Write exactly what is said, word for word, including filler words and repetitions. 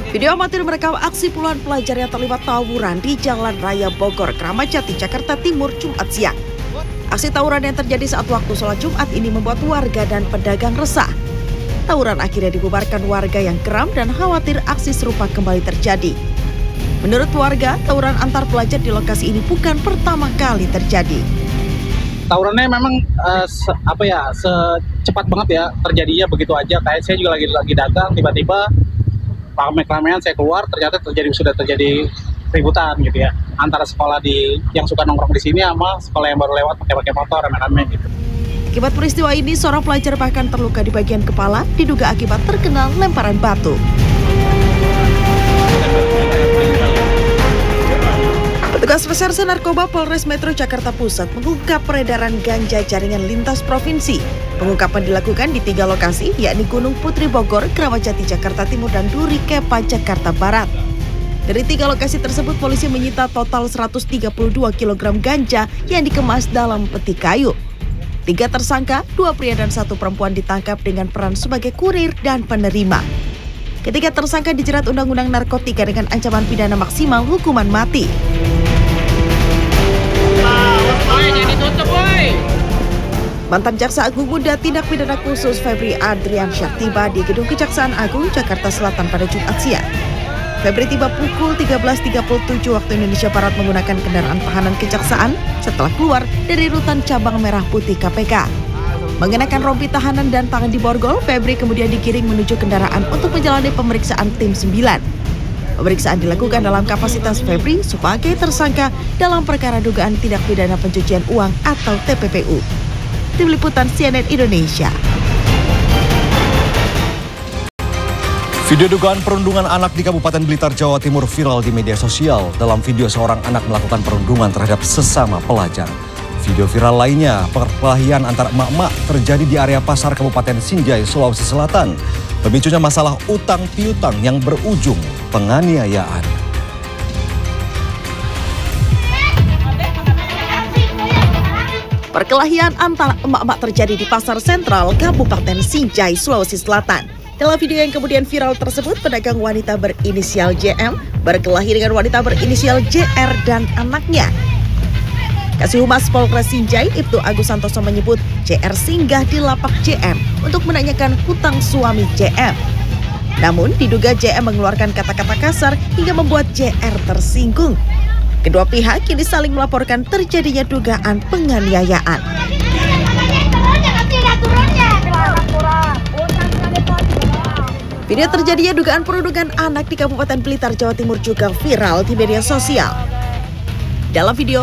Video amatir merekam aksi puluhan pelajar yang terlibat tawuran di Jalan Raya Bogor, Kramat Jati, Jakarta Timur, Jumat siang. Aksi tawuran yang terjadi saat waktu sholat Jumat ini membuat warga dan pedagang resah. Tawuran akhirnya dibubarkan warga yang geram dan khawatir aksi serupa kembali terjadi. Menurut warga, tawuran antar pelajar di lokasi ini bukan pertama kali terjadi. Tawurannya memang uh, se, apa ya secepat banget ya terjadinya begitu aja. Kayak saya juga lagi lagi dagang, tiba-tiba ramai-ramaian saya keluar, ternyata terjadi sudah terjadi ributan gitu ya antara sekolah di yang suka nongkrong di sini sama sekolah yang baru lewat pakai-pakai motor rame-rame gitu. Akibat peristiwa ini, seorang pelajar bahkan terluka di bagian kepala, diduga akibat terkena lemparan batu. Petugas Reserse Narkoba Polres Metro Jakarta Pusat mengungkap peredaran ganja jaringan lintas provinsi. Pengungkapan dilakukan di tiga lokasi, yakni Gunung Putri Bogor, Kramat Jati Jakarta Timur, dan Duri Kepa Jakarta Barat. Dari tiga lokasi tersebut, polisi menyita total seratus tiga puluh dua kilogram ganja yang dikemas dalam peti kayu. Tiga tersangka, dua pria dan satu perempuan ditangkap dengan peran sebagai kurir dan penerima. Ketiga tersangka dijerat Undang-Undang Narkotika dengan ancaman pidana maksimal hukuman mati. Mantan Jaksa Agung Muda Tindak Pidana Khusus Febri Adriansyah tiba di Gedung Kejaksaan Agung Jakarta Selatan pada Jumat siang. Febri tiba pukul tiga belas tiga puluh tujuh waktu Indonesia Barat menggunakan kendaraan tahanan kejaksaan setelah keluar dari rutan cabang Merah Putih K P K. Mengenakan rompi tahanan dan tangan di borgol, Febri kemudian digiring menuju kendaraan untuk menjalani pemeriksaan tim sembilan. Pemeriksaan dilakukan dalam kapasitas Febri sebagai tersangka dalam perkara dugaan tindak pidana pencucian uang atau T P P U. Tim Liputan C N N Indonesia. Video dugaan perundungan anak di Kabupaten Blitar, Jawa Timur viral di media sosial. Dalam video, seorang anak melakukan perundungan terhadap sesama pelajar. Video viral lainnya, perkelahian antar emak-emak terjadi di area pasar Kabupaten Sinjai, Sulawesi Selatan. Pemicunya masalah utang piutang yang berujung penganiayaan. Perkelahian antar emak-emak terjadi di Pasar Sentral, Kabupaten Sinjai, Sulawesi Selatan. Dalam video yang kemudian viral tersebut, pedagang wanita berinisial J M berkelahi dengan wanita berinisial J R dan anaknya. Kasih Humas Polres Sinjai, Ibtu Agus Santoso menyebut J R singgah di lapak J M untuk menanyakan hutang suami J M. Namun diduga J M mengeluarkan kata-kata kasar hingga membuat J R tersinggung. Kedua pihak kini saling melaporkan terjadinya dugaan penganiayaan. Video terjadinya dugaan perundungan anak di Kabupaten Blitar, Jawa Timur juga viral di media sosial. Dalam video,